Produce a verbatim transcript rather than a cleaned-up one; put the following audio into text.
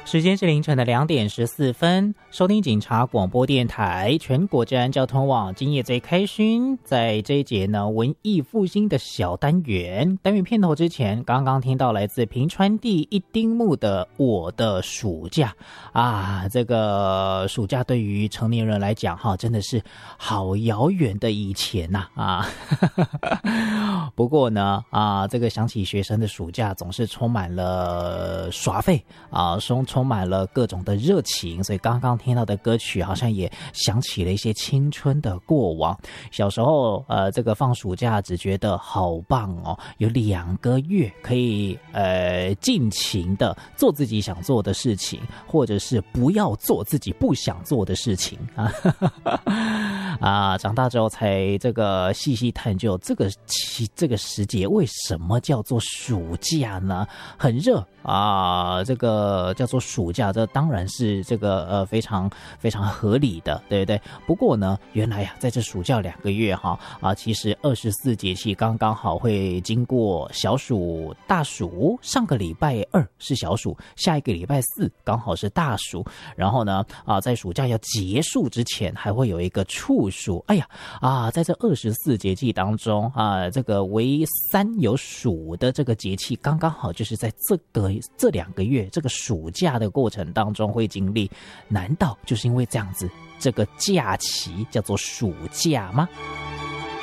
时间是凌晨的两点十四分，收听警察广播电台全国治安交通网，今夜最开心。在这一节呢，文艺复兴的小单元，单元片头之前，刚刚听到来自平川第一丁目的《我的暑假》啊，这个暑假对于成年人来讲，哈，真的是好遥远的以前呐 啊, 啊。不过呢，啊，这个想起学生的暑假，总是充满了耍废啊，充充满了各种的热情，所以刚刚听到的歌曲好像也想起了一些青春的过往。小时候，呃，这个放暑假只觉得好棒哦，有两个月可以呃尽情的做自己想做的事情，或者是不要做自己不想做的事情啊。啊，长大之后才这个细细探究这个期这个时节为什么叫做暑假呢？很热啊，这个叫做暑假，这当然是这个呃非常非常合理的，对不对？不过呢，原来呀、啊，在这暑假两个月哈啊，其实二十四节气刚刚好会经过小暑、大暑，上个礼拜二是小暑，下一个礼拜四刚好是大暑，然后呢啊，在暑假要结束之前，还会有一个处暑。哎呀啊，在这二十四节气当中啊，这个唯三有暑的这个节气，刚刚好就是在这个这两个月这个暑假的过程当中会经历。难道就是因为这样子，这个假期叫做暑假吗？